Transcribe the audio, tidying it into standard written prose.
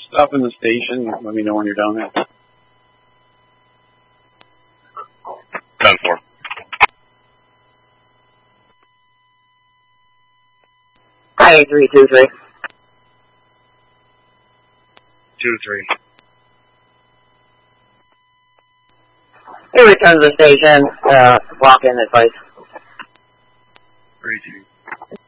Stop in the station. Let me know when you're down there. 10-4. Hi, 323. 2-3. Hey, return to the station. Walk in advice. 3-2.